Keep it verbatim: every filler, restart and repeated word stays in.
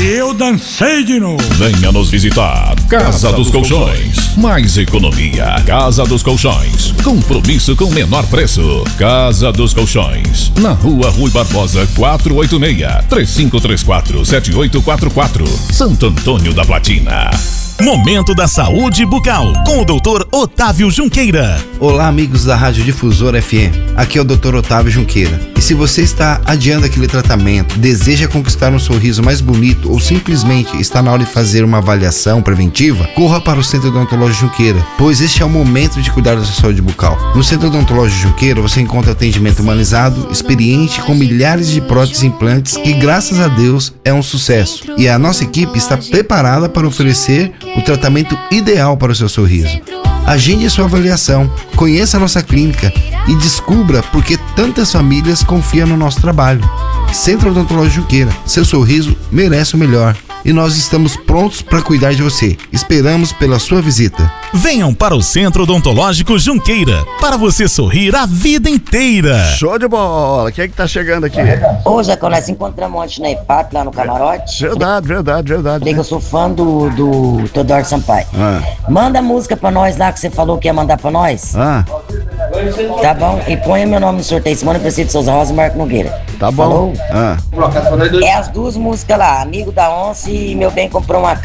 eu dancei de novo. Venha nos visitar. Casa dos Colchões. Mais economia. Casa dos Colchões. Compromisso com menor preço. Casa dos Colchões. Na rua Rui Barbosa quatrocentos e oitenta e seis. três cinco três quatro, sete oito quatro quatro. Santo Antônio da Platina. Momento da Saúde Bucal, com o doutor Otávio Junqueira. Olá, amigos da Rádio Difusora F M. Aqui é o doutor Otávio Junqueira. E se você está adiando aquele tratamento, deseja conquistar um sorriso mais bonito ou simplesmente está na hora de fazer uma avaliação preventiva, corra para o Centro Odontológico Junqueira, pois este é o momento de cuidar da sua saúde bucal. No Centro Odontológico Junqueira você encontra atendimento humanizado, experiente, com milhares de próteses e implantes que, graças a Deus, é um sucesso. E a nossa equipe está preparada para oferecer o tratamento ideal para o seu sorriso. Agende a sua avaliação, conheça a nossa clínica e descubra por que tantas famílias confiam no nosso trabalho. Centro Odontológico Junqueira, seu sorriso merece o melhor. E nós estamos prontos para cuidar de você. Esperamos pela sua visita. Venham para o Centro Odontológico Junqueira, para você sorrir a vida inteira. Show de bola! Quem é que tá chegando aqui? Ô, Zé, quando nós encontramos ontem na I P A P, lá no camarote. Verdade, verdade, verdade. Falei que eu sou fã do, do Teodoro Sampaio. Ah. Manda a música pra nós lá que você falou que ia mandar pra nós. Ah, Tá bom? E ponha meu nome no sorteio. Simone Preciso de Souza Rosa e Marco Nogueira. tá bom. Falou? Ah. É as duas músicas lá, Amigo da Onça e Meu Bem Comprou uma